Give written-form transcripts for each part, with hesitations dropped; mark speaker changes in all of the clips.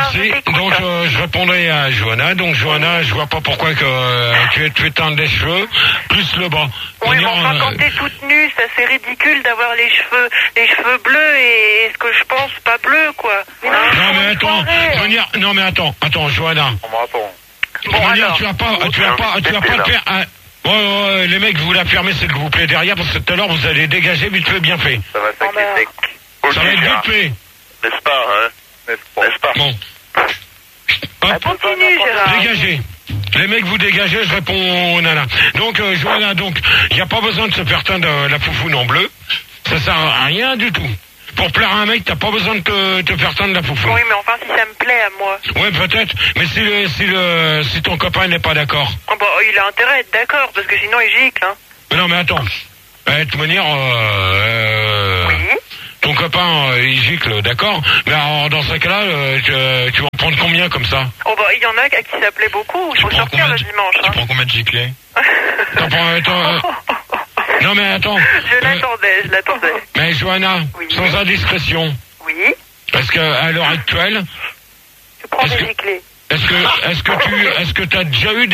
Speaker 1: Merci. Donc je répondrai à Johanna. Donc Johanna, je vois pas pourquoi que tu éteins les cheveux plus le bas.
Speaker 2: Oui, mais enfin quand t'es toute nue, ça c'est ridicule d'avoir les cheveux bleus et ce que je pense pas bleu quoi.
Speaker 1: Non mais attends, Johanna.
Speaker 2: Bon alors.
Speaker 1: Tu vas pas le faire. Ouais, les mecs, vous l'affirmez s'il vous plaît derrière parce que tout à l'heure vous allez dégager vite fait bien fait.
Speaker 3: Ça va sec.
Speaker 1: Ça va être vite fait.
Speaker 3: N'est-ce pas, hein? N'est-ce pas?
Speaker 1: Bon. Hop.
Speaker 2: Continue Gérard.
Speaker 1: Dégagez. Les mecs, vous dégagez, je réponds au nana. Donc, Johanna, il n'y a pas besoin de se faire teindre la foufoune en bleu. Ça sert à rien du tout. Pour plaire à un mec, t'as pas besoin de te faire teindre la foufoune.
Speaker 2: Oui, mais enfin, si ça me plaît à moi.
Speaker 1: Ouais, peut-être. Mais si ton copain n'est pas d'accord.
Speaker 2: Oh, bah, il a intérêt à être d'accord, parce que sinon il gicle, hein.
Speaker 1: Mais non, mais attends. De toute manière,
Speaker 2: Oui.
Speaker 1: ton copain, il gicle, d'accord. Mais alors, dans ce cas-là, tu vas en prendre combien comme ça?
Speaker 2: Oh, bah, il y en a à qui ça plaît beaucoup. Il faut sortir le dimanche, hein.
Speaker 4: Tu prends combien de giclés?
Speaker 1: Non, mais attends.
Speaker 2: Je l'attendais.
Speaker 1: Mais Johanna,
Speaker 2: oui.
Speaker 1: sans indiscrétion.
Speaker 2: Oui.
Speaker 1: Est-ce qu'à l'heure actuelle,
Speaker 2: Je prends des giclés.
Speaker 1: est-ce que t'as déjà eu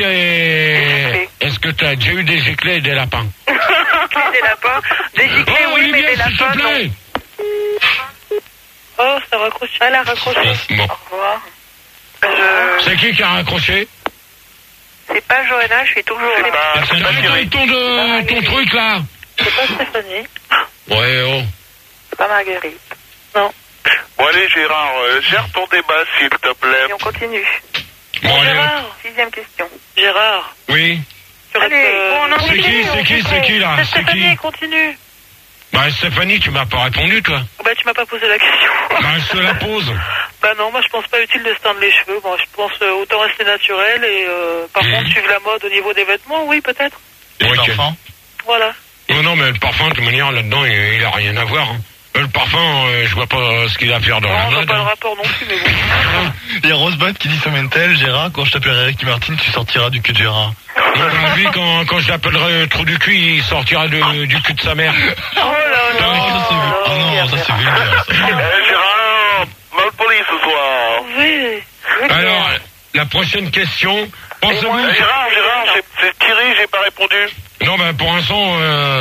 Speaker 1: des giclés et des lapins?
Speaker 2: Des lapins, des giclés, oui,
Speaker 1: Olivier,
Speaker 2: mais des
Speaker 1: s'il te
Speaker 2: lapins,
Speaker 1: plaît.
Speaker 2: non. Oh, ça raccroche. Elle a raccroché.
Speaker 1: Bon.
Speaker 2: Au revoir.
Speaker 1: C'est qui a raccroché?
Speaker 2: C'est pas Johanna, je suis toujours...
Speaker 1: Ton truc là.
Speaker 2: C'est pas Stéphanie.
Speaker 1: Ouais, oh.
Speaker 2: C'est pas Marguerite. Non.
Speaker 3: Bon, allez, Gérard, gère ton débat, s'il te plaît.
Speaker 2: Et on continue.
Speaker 1: Bon, allez.
Speaker 2: Gérard, 6e question. Gérard.
Speaker 1: Oui.
Speaker 2: Allez, bon, on
Speaker 1: C'est qui là? C'est qui?
Speaker 2: Stéphanie, continue.
Speaker 1: Bah, Stéphanie, tu m'as pas répondu, toi.
Speaker 2: Bah, tu m'as pas posé la question.
Speaker 1: Bah, je te la pose.
Speaker 2: Bah non, moi je pense pas utile de se teindre les cheveux. Bon, je pense autant rester naturel et par contre suivre la mode au niveau des vêtements, oui, peut-être.
Speaker 4: Et
Speaker 1: Ouais,
Speaker 4: le parfum?
Speaker 2: Voilà.
Speaker 1: Non, mais le parfum, de toute manière, là-dedans, il a rien à voir. Hein. Le parfum, je vois pas ce qu'il a à faire dans la
Speaker 2: Non, je vois
Speaker 1: mode.
Speaker 2: pas le rapport non plus, mais bon.
Speaker 4: Il y a Rosebud qui dit Sommentel, Gérard, quand je t'appellerai Ricky Martin, tu sortiras du cul de Gérard.
Speaker 1: Lui, quand je l'appellerai trou du cul, il sortira du cul de sa mère.
Speaker 2: Oh là là.
Speaker 4: Non, ça c'est vulgaire. Ça.
Speaker 3: Gérard, mal poli ce soir.
Speaker 2: Oui.
Speaker 1: Alors, la prochaine question. Pensez-vous...
Speaker 3: Gérard, c'est Thierry, j'ai pas répondu.
Speaker 1: Non, ben pour l'instant,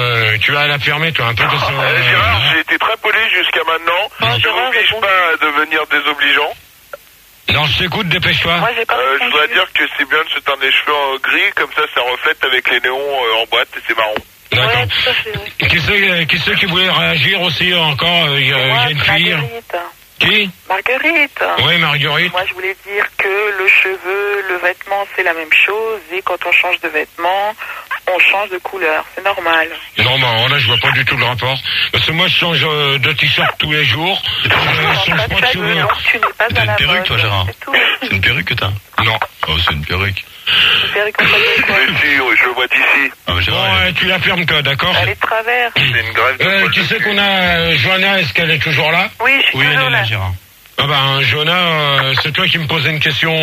Speaker 1: tu vas l'affirmer, toi, un peu de ça.
Speaker 3: Gérard, j'ai été très poli jusqu'à maintenant. Je m'oblige pas à devenir désobligeant.
Speaker 1: Non, je t'écoute, dépêche-toi.
Speaker 2: Moi, j'ai pas
Speaker 3: Je voudrais dire que c'est bien de se teindre les cheveux en gris, comme ça reflète avec les néons en boîte et c'est marrant.
Speaker 1: D'accord.
Speaker 2: Ouais, tout à fait, oui.
Speaker 1: Qui c'est qui voulait réagir aussi encore? Il y a une fille.
Speaker 2: Marguerite.
Speaker 1: Qui?
Speaker 2: Marguerite.
Speaker 1: Oui, Marguerite.
Speaker 2: Moi, je voulais dire que le cheveu, le vêtement, c'est la même chose. Et quand on change de vêtement, on change de couleur. C'est normal.
Speaker 1: Non, mais là, je vois pas du tout le rapport. Parce que moi, je change de t-shirt tous les jours. Je change pas de cheveux.
Speaker 2: Donc, tu n'es pas
Speaker 4: T'as
Speaker 2: à la
Speaker 4: une perruque,
Speaker 2: mode.
Speaker 4: toi, Gérard?
Speaker 2: C'est tout.
Speaker 4: C'est une perruque que t'as?
Speaker 1: Non.
Speaker 4: Oh, c'est une perruque.
Speaker 2: Une perruque compagnie, quoi.
Speaker 3: Mais si, je le vois d'ici.
Speaker 4: Ah, mais Gérard,
Speaker 1: Bon, ouais, tu l'affirmes, toi, d'accord?
Speaker 2: Elle est de travers.
Speaker 3: C'est une grève de
Speaker 1: Tu sais qu'on a Johanna, est-ce qu'elle est toujours là?
Speaker 2: Oui, je suis
Speaker 4: oui, elle
Speaker 2: toujours
Speaker 4: est
Speaker 2: là.
Speaker 4: là, Gérard.
Speaker 1: Ah ben, Johanna, c'est toi qui me posais une question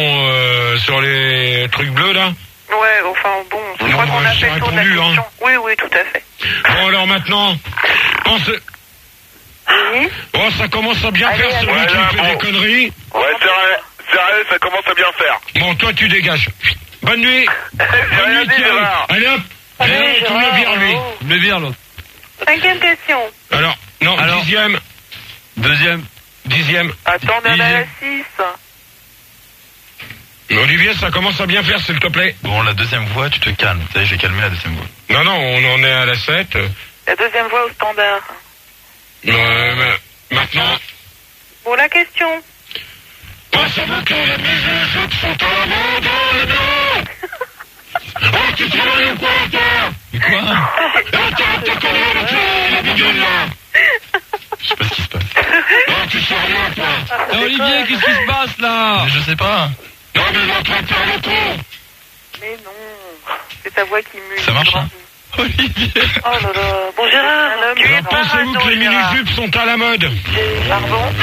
Speaker 1: sur les trucs bleus, là?
Speaker 2: Ouais, enfin, bon, je crois qu'on a
Speaker 1: j'ai
Speaker 2: fait le tour de la
Speaker 1: répondu,
Speaker 2: question. Oui, oui, tout à fait.
Speaker 1: Bon, alors maintenant, pensez...
Speaker 2: Oui.
Speaker 1: Bon, ça commence à bien
Speaker 2: Allez,
Speaker 1: faire, celui
Speaker 3: allez.
Speaker 1: qui
Speaker 3: Ouais,
Speaker 1: fait
Speaker 3: là,
Speaker 1: des conneries.
Speaker 3: Ouais, c'est vrai, ça commence à bien faire.
Speaker 1: Bon, toi, tu dégages. Bonne nuit.
Speaker 3: J'ai rien dit,
Speaker 1: Thierry.
Speaker 3: Gérard.
Speaker 1: Allez, hop.
Speaker 2: Allez,
Speaker 1: Allez, tu
Speaker 2: Gérard,
Speaker 1: me vire, lui.
Speaker 2: oh.
Speaker 4: Le vire, l'autre.
Speaker 2: 5e question.
Speaker 1: Alors, non,
Speaker 4: Alors.
Speaker 1: dixième.
Speaker 2: Attends, on est à la 6.
Speaker 1: Olivier, ça commence à bien faire, s'il te plaît.
Speaker 4: Bon, la deuxième voix, tu te calmes. Tu sais, j'ai calmé la deuxième voix.
Speaker 1: Non, on en est à la 7.
Speaker 2: La deuxième voix au standard.
Speaker 1: Maintenant,
Speaker 2: Bon, la question.
Speaker 1: pensez-vous que les musiques sont à la mode? Oh, tu sais rien ou quoi, toi?
Speaker 4: Mais quoi?
Speaker 1: T'as connu avec la bidule, là?
Speaker 4: Je sais pas ce qui se passe.
Speaker 1: Oh, tu sais rien, toi?
Speaker 4: Olivier, qu'est-ce qui se passe là? Mais je sais pas.
Speaker 1: Non, mais il est en train de faire le con.
Speaker 2: Mais non. C'est ta voix qui mue.
Speaker 4: Ça marche, hein? Olivier.
Speaker 2: Oh là là. Bon, Gérard, tu es pas
Speaker 1: Pensez-vous que les mini-jupes sont à la mode?
Speaker 2: Pardon?